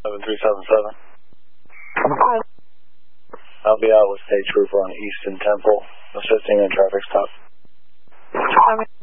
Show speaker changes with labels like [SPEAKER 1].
[SPEAKER 1] 7377.
[SPEAKER 2] Hi.
[SPEAKER 1] I'll be out with State Trooper on Easton Temple, assisting in traffic stop.